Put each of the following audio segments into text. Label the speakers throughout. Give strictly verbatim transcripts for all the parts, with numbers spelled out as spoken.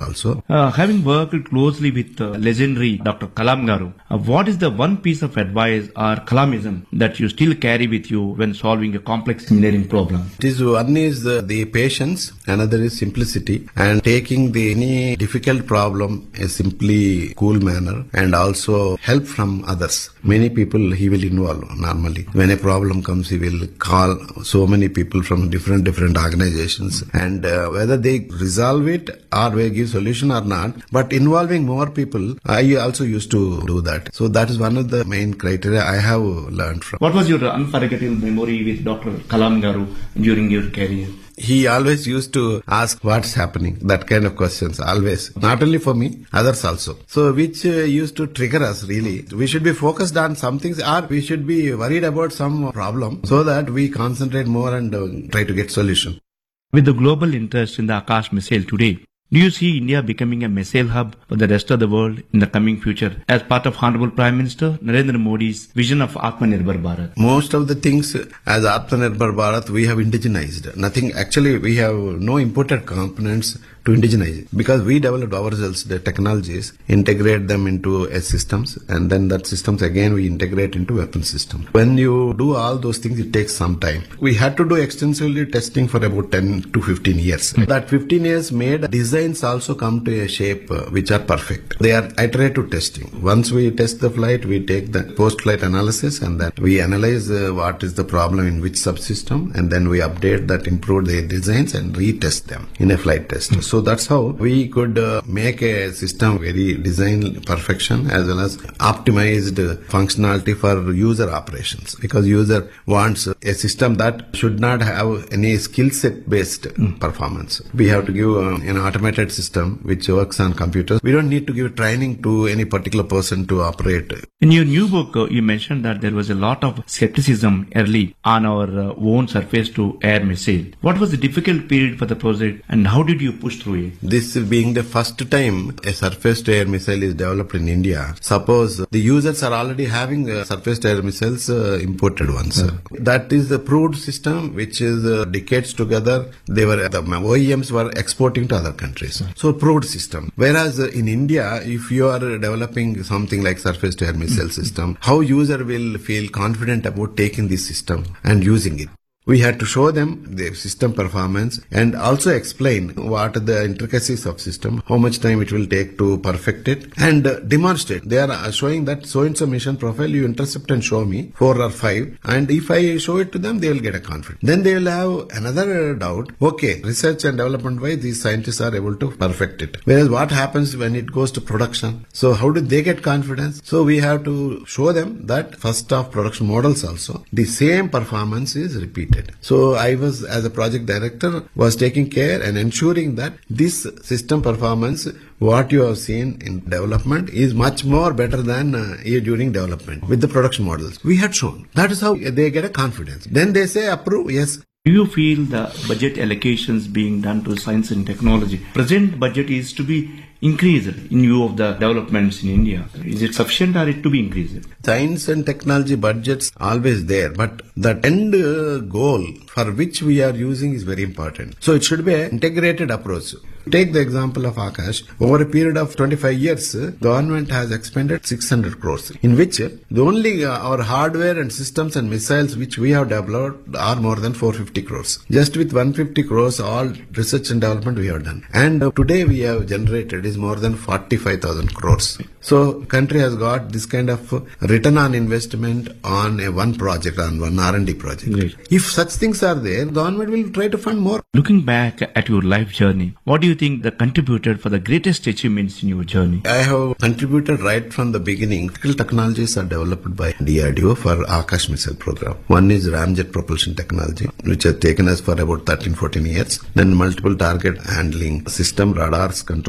Speaker 1: also.
Speaker 2: Uh, having worked closely with uh, legendary Doctor Kalam Garu, uh, what is the one piece of advice or Kalamism that you still carry with you when solving a complex engineering problem?
Speaker 1: It is one is the, the patience, another is simplicity, and taking the any difficult problem a simply cool manner, and also help from others. Many people he will involve normally. When a problem comes, he will call so many people from different different organizations, and uh, whether they resolve it or they give solution or not, but involving more people, I also used to do that. So that is one of the main criteria I have learned from.
Speaker 2: What was your unforgettable memory with Doctor Kalam Garu during your career?
Speaker 1: He always used to ask what's happening, that kind of questions, always. Not only for me, others also. So which uh, used to trigger us really. We should be focused on some things, or we should be worried about some problem so that we concentrate more and uh, try to get solution.
Speaker 2: With the global interest in the Akash missile today, do you see India becoming a missile hub for the rest of the world in the coming future as part of Honorable Prime Minister Narendra Modi's vision of Atmanirbhar Bharat?
Speaker 1: Most of the things as Atmanirbhar Bharat we have indigenized. Nothing, actually we have no imported components to indigenize it, because we developed ourselves the technologies, integrate them into a systems, and then that systems again we integrate into weapon systems. When you do all those things, it takes some time. We had to do extensively testing for about ten to fifteen years. Mm. That fifteen years made designs also come to a shape uh, which are perfect. They are iterative testing. Once we test the flight, we take the post-flight analysis, and then we analyze uh, what is the problem in which subsystem, and then we update that, improve the designs and retest them in a flight test. Mm. So that's how we could uh, make a system very design perfection as well as optimized functionality for user operations, because user wants a system that should not have any skill set based mm. performance. We have to give uh, an automated system which works on computers. We don't need to give training to any particular person to operate.
Speaker 2: In your new book, uh, you mentioned that there was a lot of skepticism early on our uh, own surface to air missile. What was the difficult period for the project, and how did you push through it?
Speaker 1: This being the first time a surface-to-air missile is developed in India. Suppose the users are already having uh, surface-to-air missiles, uh, imported ones. Yeah. That is the proved system which is uh, decades together. They were the O E Ms were exporting to other countries. Yeah. So proved system. Whereas uh, in India, if you are developing something like surface-to-air missile mm-hmm. system, how user will feel confident about taking this system and using it? We had to show them the system performance and also explain what are the intricacies of system, how much time it will take to perfect it, and uh, demonstrate. They are showing that so-and-so mission profile, you intercept and show me, four or five, and if I show it to them, they will get a confidence. Then they will have another doubt. Okay, research and development wise, these scientists are able to perfect it. Whereas what happens when it goes to production? So how do they get confidence? So we have to show them that first of production models also, the same performance is repeated. So I was, as a project director, was taking care and ensuring that this system performance, what you have seen in development, is much more better than uh, during development with the production models. We had shown. That is how they get a confidence. Then they say approve, yes.
Speaker 2: Do you feel the budget allocations being done to science and technology, present budget is to be increased in view of the developments in India? Is it sufficient or it to be increased?
Speaker 1: Science and technology budgets always there, but the end uh, goal for which we are using is very important. So it should be an integrated approach. Take the example of Akash. Over a period of twenty-five years, government has expended six hundred crores, in which the only uh, our hardware and systems and missiles which we have developed are more than four hundred fifty crores. Just with one hundred fifty crores, all research and development we have done. And uh, today we have generated is more than forty-five thousand crores. So country has got this kind of return on investment on a one project, on one R and D project. Right. If such things are there, government will try to fund more.
Speaker 2: Looking back at your life journey, what do you think that contributed for the greatest achievements in your journey?
Speaker 1: I have contributed right from the beginning. Critical technologies are developed by D R D O for Akash missile program. One is ramjet propulsion technology, which has taken us for about thirteen, fourteen years. Then multiple target handling system, radars, control centers,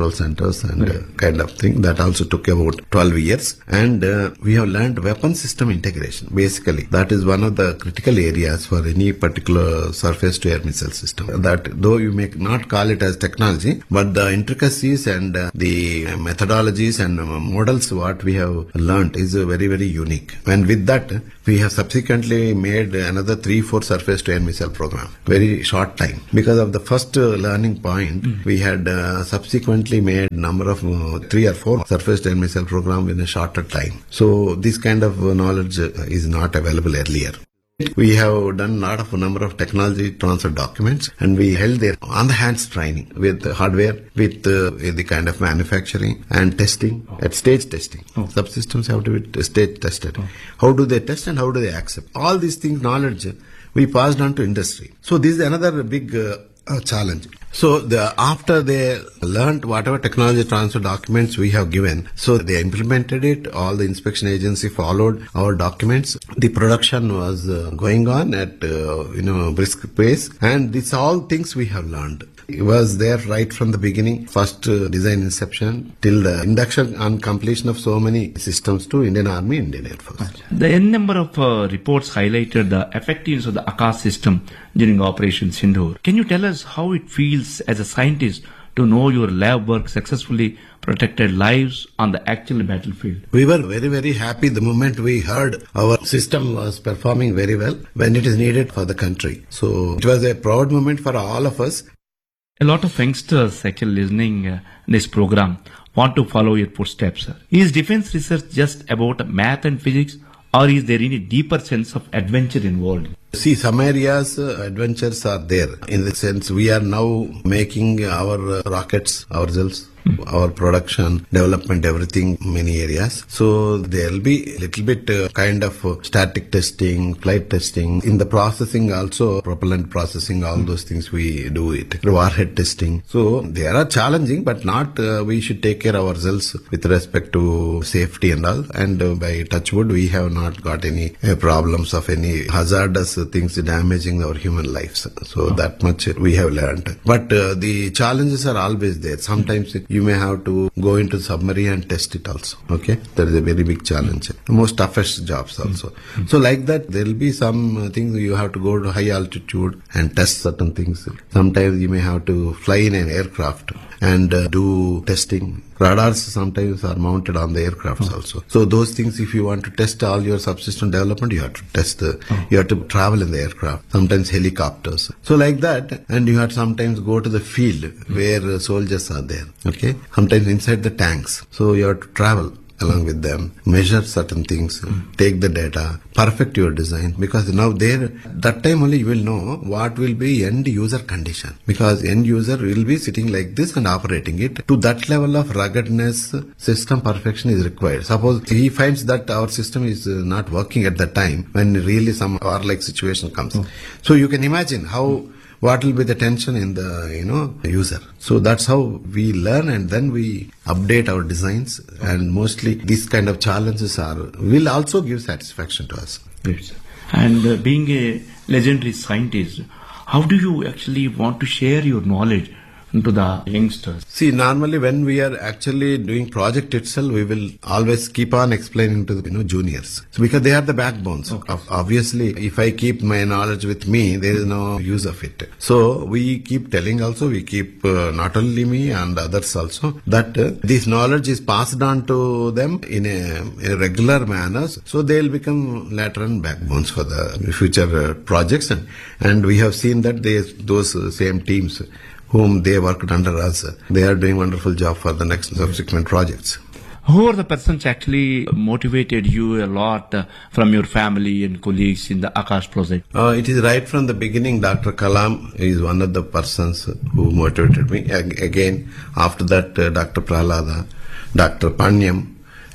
Speaker 1: helicopters and uh, kind of thing. That also took about twelve years. And uh, we have learned weapon system integration. Basically, that is one of the critical areas for any particular surface-to-air missile system. That though you may not call it as technology, but the intricacies and uh, the methodologies and uh, models what we have learned is uh, very, very unique. And with that, we have subsequently made another three, four surface-to-air missile program. Very short time. Because of the first uh, learning point, mm. we had uh, subsequently made number of uh, three or four surface-to-air missile program in a shorter time. So this kind of uh, knowledge uh, is not available earlier. We have done a lot of number of technology transfer documents, and we held their on-the-hands training with hardware, with uh, the kind of manufacturing and testing, oh. at stage testing. Oh. Subsystems have to be stage tested. Oh. How do they test and how do they accept? All these things, knowledge, we passed on to industry. So this is another big uh, uh, challenge. So the, after they learned whatever technology transfer documents we have given, so they implemented it, all the inspection agency followed our documents. The production was uh, going on at, uh, you know, brisk pace, and these all things we have learned. It was there right from the beginning, first uh, design inception till the induction and completion of so many systems to Indian Army, Indian Air Force.
Speaker 2: The N number of uh, reports highlighted the effectiveness of the Akash system during Operation Sindoor. Can you tell us how it feels as a scientist to know your lab work successfully protected lives on the actual battlefield?
Speaker 1: We were very, very happy the moment we heard our system was performing very well when it is needed for the country. So it was a proud moment for all of us.
Speaker 2: A lot of youngsters actually listening uh, this program want to follow your footsteps. Is defense research just about math and physics, or is there any deeper sense of adventure involved?
Speaker 1: See, some areas uh, adventures are there. In the sense, we are now making our uh, rockets ourselves. Our production, development, everything, many areas. So there will be a little bit uh, kind of uh, static testing, flight testing. In the processing also, propellant processing, all those things we do it. Warhead testing. So they are challenging, but not, uh, we should take care of ourselves with respect to safety and all. And uh, by touch wood, we have not got any uh, problems of any hazardous uh, things damaging our human lives. So that much we have learned. But uh, the challenges are always there. Sometimes it, you may have to go into submarine and test it also. Okay, that is a very big challenge. The most toughest jobs also. Mm-hmm. So like that, there will be some things you have to go to high altitude and test certain things. Sometimes you may have to fly in an aircraft and uh, do testing. Radars sometimes are mounted on the aircrafts oh. also. So those things, if you want to test all your subsystem development, you have to test the, oh. you have to travel in the aircraft, sometimes helicopters. So like that, and you have to sometimes go to the field mm. where uh, soldiers are there. Okay, sometimes inside the tanks. So you have to travel along with them, measure certain things, mm. take the data, perfect your design, because now there, that time only you will know what will be end user condition, because end user will be sitting like this and operating it. To that level of ruggedness, system perfection is required. Suppose he finds that our system is not working at that time when really some war-like situation comes. Mm. So you can imagine how mm. what will be the tension in the, you know, user. So that's how we learn, and then we update our designs, and mostly these kind of challenges are, will also give satisfaction to us.
Speaker 2: Yes. And uh, being a legendary scientist, how do you actually want to share your knowledge to the youngsters?
Speaker 1: See, normally when we are actually doing project itself, we will always keep on explaining to the, you know, juniors. So because they are the backbones. Okay. Of, obviously, if I keep my knowledge with me, there is no use of it. So we keep telling also, we keep uh, not only me and others also, that uh, this knowledge is passed on to them in a, a regular manner. So they will become later on backbones for the future uh, projects. And, and we have seen that they, those uh, same teams whom they worked under us, they are doing wonderful job for the next subsequent projects.
Speaker 2: Who are the persons actually motivated you a lot uh, from your family and colleagues in the Akash project?
Speaker 1: Uh, it is right from the beginning. Doctor Kalam is one of the persons who motivated me. Again, after that, uh, Doctor Prahlada, Doctor Panyam,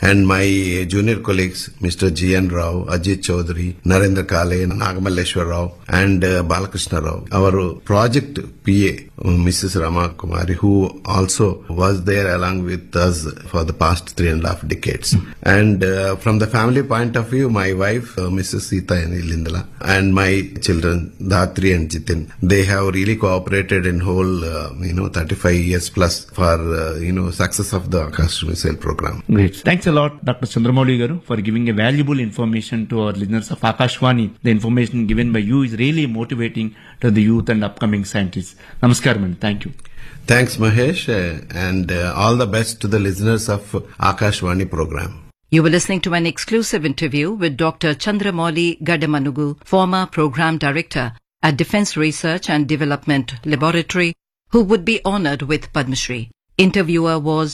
Speaker 1: and my junior colleagues, Mister G N Rao, Ajit Chaudhary, Narendra Kale, Nagamalleshwar Rao, and uh, Balakrishna Rao. Our project P A, Missus Rama Kumari, who also was there along with us for the past three and a half decades. And uh, from the family point of view, my wife, uh, Missus Sita Lindala, and my children, Dhatri and Jitin, they have really cooperated in whole, uh, you know, thirty-five years plus for, uh, you know, success of the Akash Missile program.
Speaker 2: Great. Thanks a lot, Doctor Chandramouli Garu, for giving a valuable information to our listeners of Akashvani. The information given by you is really motivating to the youth and upcoming scientists. Namaskaram and thank you.
Speaker 1: Thanks, Mahesh, uh, and uh, all the best to the listeners of Akashvani program.
Speaker 3: You were listening to an exclusive interview with Doctor Chandramouli Gadamanugu, former Program Director at Defence Research and Development Laboratory, who would be honoured with Padma Shri. Interviewer was